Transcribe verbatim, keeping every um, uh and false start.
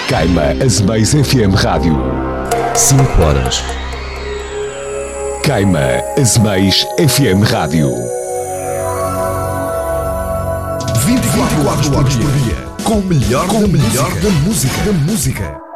Caima Azemais F M Rádio. cinco horas. Caima Azemais F M Rádio. vinte e quatro horas por dia. Com o melhor, com o melhor da música. Da música.